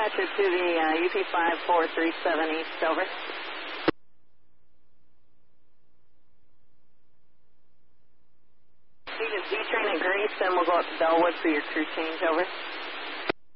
dispatcher to the UP5437 East, over. You just D-train at Grace, then we'll go up to Bellwood for your crew change, over.